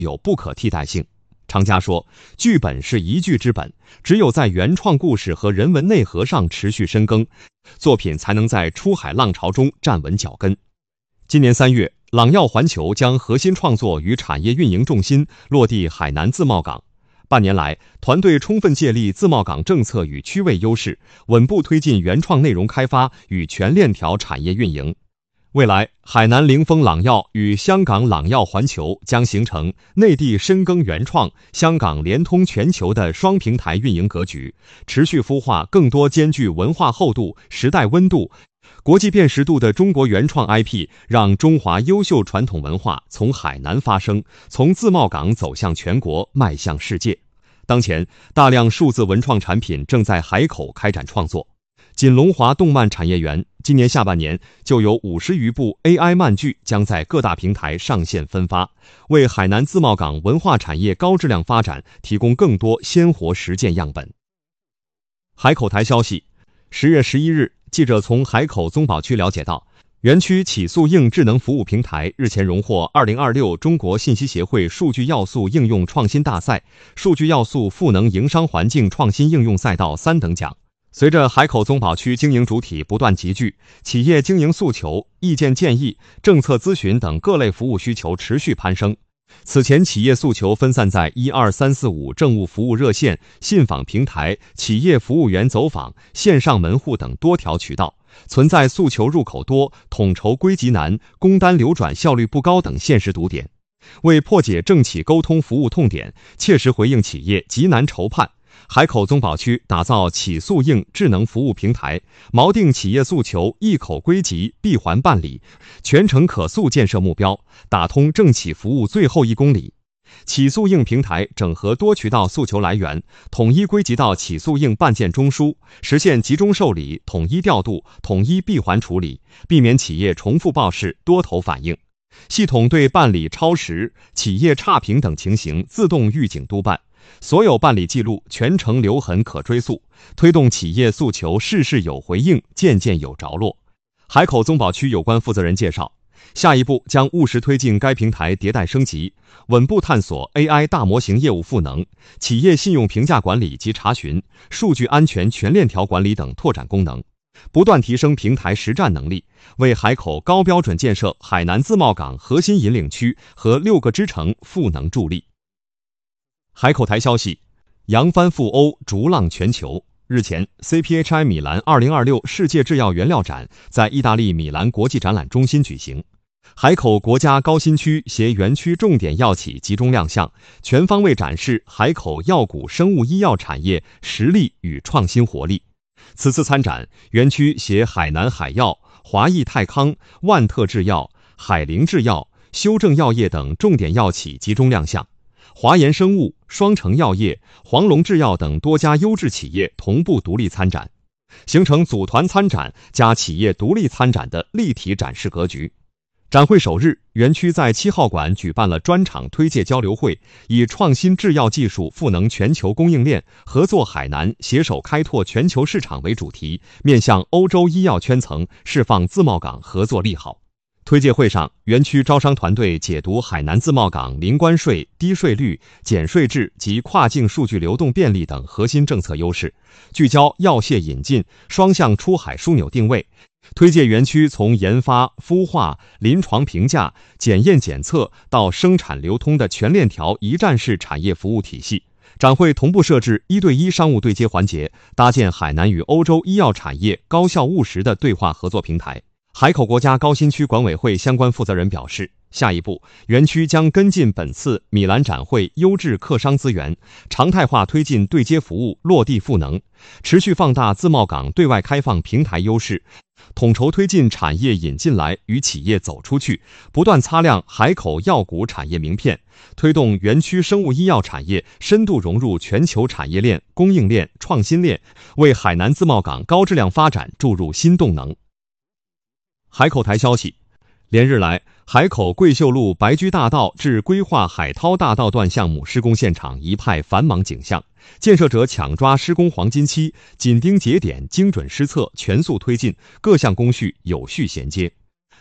有不可替代性。厂家说，剧本是一剧之本，只有在原创故事和人文内核上持续深耕，作品才能在出海浪潮中站稳脚跟。今年3月，朗耀环球将核心创作与产业运营重心落地海南自贸港。半年来，团队充分借力自贸港政策与区位优势，稳步推进原创内容开发与全链条产业运营。未来，海南凌风朗耀与香港朗耀环球将形成内地深耕原创、香港联通全球的双平台运营格局，持续孵化更多兼具文化厚度、时代温度、国际辨识度的中国原创 IP， 让中华优秀传统文化从海南发生，从自贸港走向全国，迈向世界。当前，大量数字文创产品正在海口开展创作。仅龙华动漫产业园今年下半年就有50余部 AI 漫剧将在各大平台上线分发，为海南自贸港文化产业高质量发展提供更多鲜活实践样本。海口台消息，10月11日，记者从海口宗保区了解到，园区起诉应智能服务平台日前荣获2026中国信息协会数据要素应用创新大赛、数据要素赋能营商环境创新应用赛道3等奖。随着海口宗保区经营主体不断集聚，企业经营诉求、意见建议、政策咨询等各类服务需求持续攀升。此前企业诉求分散在12345政务服务热线、信访平台、企业服务员走访、线上门户等多条渠道，存在诉求入口多、统筹归集难、工单流转效率不高等现实堵点。为破解政企沟通服务痛点，切实回应企业急难愁盼，海口宗保区打造起诉应智能服务平台，锚定企业诉求一口归集、闭环办理、全程可诉建设目标，打通政企服务最后1公里。起诉应平台整合多渠道诉求来源，统一归集到起诉应办件中枢，实现集中受理、统一调度、统一闭环处理，避免企业重复报事、多头反应。系统对办理超时、企业差评等情形自动预警督办，所有办理记录全程留痕可追溯，推动企业诉求事事有回应，件件有着落。海口宗保区有关负责人介绍，下一步将务实推进该平台迭代升级，稳步探索 AI 大模型业务赋能、企业信用评价管理及查询、数据安全全链条管理等拓展功能，不断提升平台实战能力，为海口高标准建设海南自贸港核心引领区和6个支城赋能助力。海口台消息，扬帆赴欧，逐浪全球。日前 ，CPHI 米兰2026世界制药原料展在意大利米兰国际展览中心举行。海口国家高新区携园区重点药企集中亮相，全方位展示海口药股生物医药产业实力与创新活力。此次参展，园区携海南海药、华益泰康、万特制药、海灵制药、修正药业等重点药企集中亮相。华研生物、双城药业、黄龙制药等多家优质企业同步独立参展，形成组团参展加企业独立参展的立体展示格局。展会首日，园区在7号馆举办了专场推介交流会，以创新制药技术赋能全球供应链，合作海南，携手开拓全球市场为主题，面向欧洲医药圈层释放自贸港合作利好。推介会上，园区招商团队解读海南自贸港零关税、低税率、减税制及跨境数据流动便利等核心政策优势，聚焦药械引进、双向出海枢纽定位，推介园区从研发、孵化、临床评价、检验检测到生产流通的全链条一站式产业服务体系。展会同步设置1对1商务对接环节，搭建海南与欧洲医药产业高效务实的对话合作平台。海口国家高新区管委会相关负责人表示，下一步，园区将跟进本次米兰展会优质客商资源，常态化推进对接服务落地赋能，持续放大自贸港对外开放平台优势，统筹推进产业引进来与企业走出去，不断擦亮海口药股产业名片，推动园区生物医药产业深度融入全球产业链、供应链、创新链，为海南自贸港高质量发展注入新动能。海口台消息，连日来，海口桂秀路白居大道至规划海涛大道段项目施工现场一派繁忙景象，建设者抢抓施工黄金期，紧盯节点，精准施策，全速推进，各项工序有序衔接。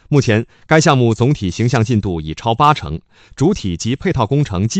目前，该项目总体形象进度已超80%，主体及配套工程基